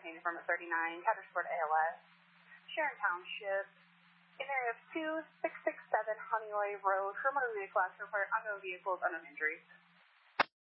County from 39, Hattersport ALS, Sharon Township, in area of 2667 Honeyway Road, for motor vehicle accident report, ongoing vehicles, unknown injuries.